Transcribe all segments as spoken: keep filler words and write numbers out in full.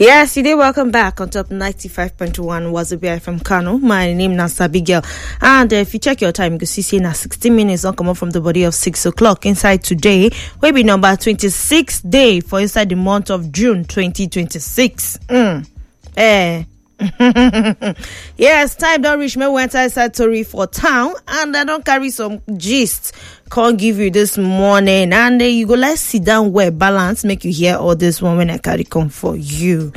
Yes, you did. Welcome back on top ninety-five point one Wazobia from Kano. My name is Abigail. And uh, if you check your time, you can see now sixteen minutes don't come up from the body of six o'clock inside today. Will be number twenty-sixth day for inside the month of June twenty twenty-six. Mm. Eh. Yes, time don't reach me went inside Tori for town and I don't carry some gist can't give you this morning and uh, you go like sit down where balance make you hear all this one when I carry come for you.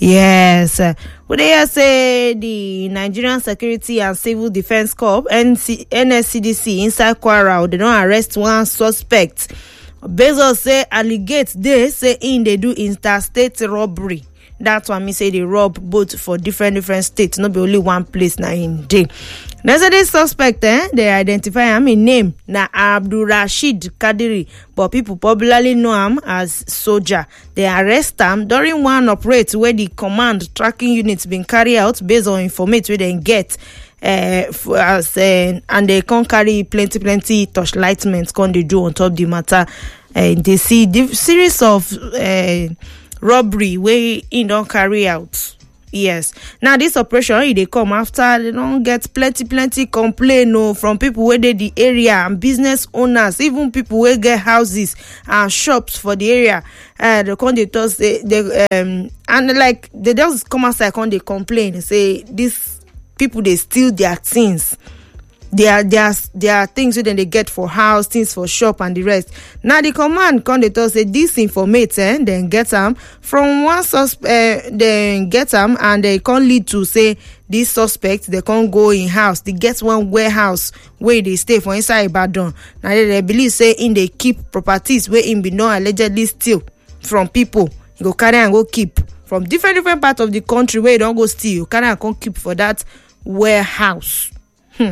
Yes, uh, what they say the Nigerian Security and Civil Defense Corps N S C D C inside Kwara they don't arrest one suspect based on say allegate they say in they do interstate robbery. That's why me say they rob both for different different states, not be only one place now in day. There's a this suspect, eh? They identify him in name na Abdul Rashid Kadiri, but people popularly know him as Soldier. They arrest him during one operate where the command tracking units been carried out based on information where they get. Uh, for, as, uh, and they can carry plenty plenty torchlightments can they do on top the matter. Uh, they see the series of uh, robbery where he don't carry out. Yes. Now this operation they come after they don't get plenty plenty complaint no from people where they the area and business owners, even people where get houses and shops for the area. Uh, they come they toss they, they um and like they just come outside and they complain and say these people they steal their things. There, there, there are things that they get for house, things for shop, and the rest. Now the command can they tell say this informate, eh, then get them from one suspect, uh, then get them, and they can lead to say this suspect they can't go in house. They get one warehouse where they stay for inside Ibadan. Now they, they believe say in they keep properties where in be not allegedly steal from people. You go carry and go keep from different different parts of the country where you don't go steal. You carry and go keep for that warehouse. Hmm.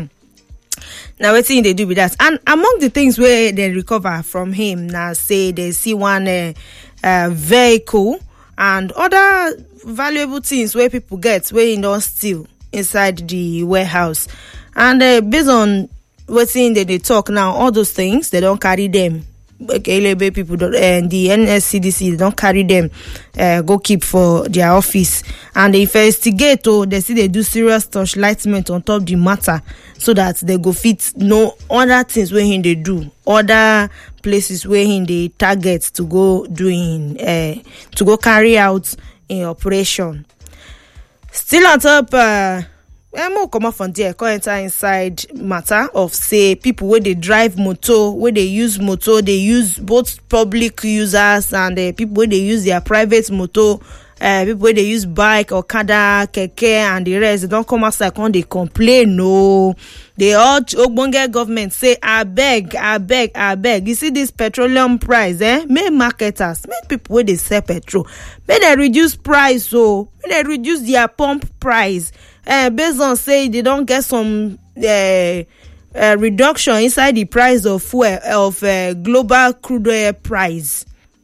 Now, what thing they do with that? And among the things where they recover from him, now say they see one uh, uh, vehicle and other valuable things where people get where you don't steal inside the warehouse. And uh, based on what thing that they talk now, all those things they don't carry them. Okay, people don't, and the N S C D C they don't carry them, uh, go keep for their office, and they investigate. Oh, they see they do serious torchlightment on top of the matter, so that they go fit no other things where him they do, other places where him they target to go doing, uh, to go carry out an operation. Still on top, uh. I'm more come from there, come enter inside matter of say people where they drive motor, where they use motor, they use both public users and uh, people where they use their private motor, uh, people where they use bike, Okada, keke, and the rest. They don't come outside, come they complain. No, they all Ogbonge government say, I beg, I beg, I beg. You see this petroleum price, eh? Make marketers, make people where they sell petrol, may they reduce price, so may they reduce their pump price. Uh, based on say they don't get some uh, uh, reduction inside the price of fuel of uh, global crude oil price.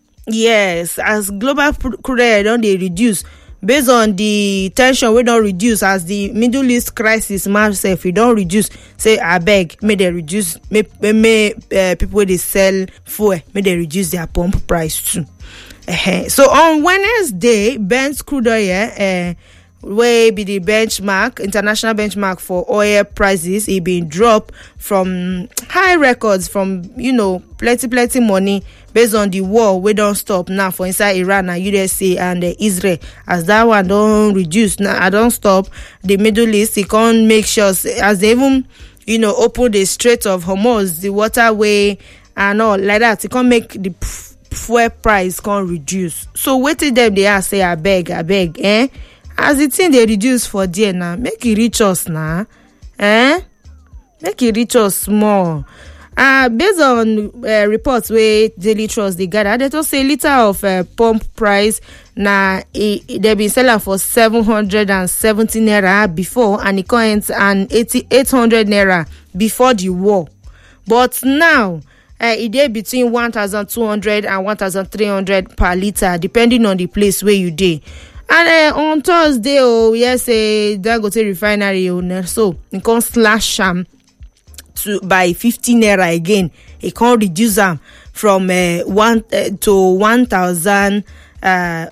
Yes, as global crude oil don't they reduce based on the tension we don't reduce as the Middle East crisis myself we don't reduce. Say I beg, may they reduce, may may uh, people where they sell fuel may they reduce their pump price too. Uh, so on Wednesday, Brent crude oil. Uh, Where be the benchmark, international benchmark for oil prices, it been dropped from high records from, you know, plenty, plenty money based on the war we don't stop now for inside Iran and U S A and uh, Israel. As that one don't reduce, now I don't stop the Middle East, it can't make sure as they even, you know, open the Strait of Hormuz, the waterway and all like that, it can't make the fuel price can't reduce. So wait till them they are say, I beg, I beg, eh? As the thing they reduce for there now, make it reach us now, eh? Make it reach us more. Uh, based on uh, reports where Daily Trust they gather, they just say liter of uh, pump price now they been selling for seven hundred and seventy naira before, and it coins and eighty eight hundred naira before the war, but now. Uh, it is between one thousand two hundred and one thousand three hundred per liter, depending on the place where you dey. And uh, on Thursday, oh yes, a uh, Dangote refinery owner, so it can slash them to by fifty naira again. It can reduce them from uh, one uh, to one thousand uh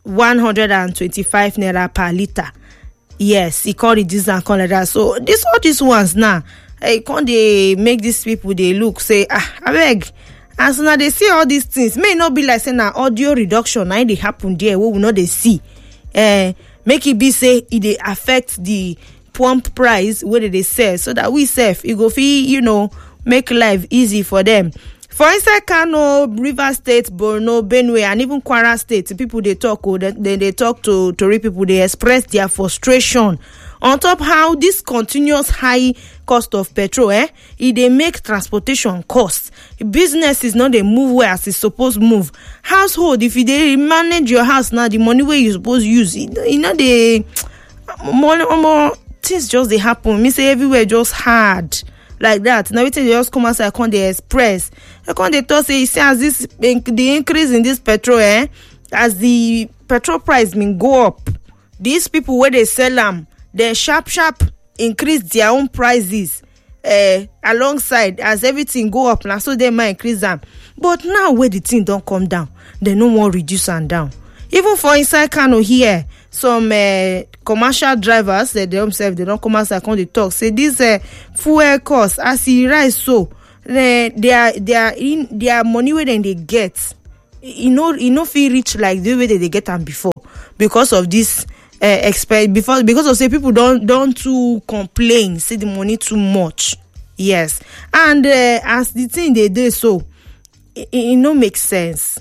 one hundred twenty-five naira per litre. Yes, e come reduce and come like that. So this all these ones now, e come dey make these people dey look say, ah, abeg, as now they see all these things, may not be like say na audio reduction na dey happen there wey we no dey see. Uh, make it be say e dey affect the pump price wey they sell, so that we sef e go fit, you know, make life easy for them. For inside Kano, Rivers State, Borno, Benue, and even Kwara State, people they talk, oh, they, they, they talk to Tori people, they express their frustration on top how this continuous high cost of petrol, eh, it they make transportation costs. Business is not they move where as it's supposed to move. Household, if you they manage your house now, the money where you supposed to use, it, you know, they more, more things just they happen. Me say everywhere just hard. Like that. Now, everything they just come outside, come they express. They come they talk say, you see, as this the increase in this petrol, eh, as the petrol price been go up, these people where they sell them, they sharp sharp increase their own prices, eh, alongside as everything go up. Now, so they might increase them. But now, where the thing don't come down, they no more reduce and down. Even for inside Kano here, some uh, commercial drivers, they themselves, they don't come outside, come they talk. Say this uh, fuel cost, as it rise so, they, they are they are in their money where then they get, you know, you know, feel rich like the way that they get them before because of this uh, expense. Before because of say people don't don't too complain, say the money too much. Yes, and uh, as the thing they do so, it, it no make sense.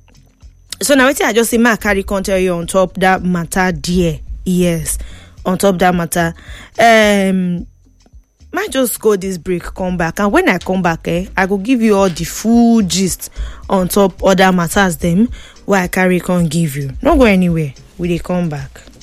So now I just say my carry con tell you on top that matter dear. Yes, on top that matter. Um might just go this break, come back, and when I come back, eh, I go give you all the full gist on top other matters them where I carry con give you. Don't go anywhere. We dey come back.